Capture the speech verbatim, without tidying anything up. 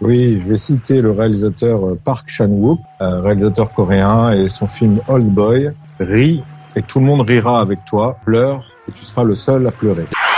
Oui, je vais citer le réalisateur Park Chan-wook, réalisateur coréen, et son film Old Boy. Ris et tout le monde rira avec toi, pleure et tu seras le seul à pleurer.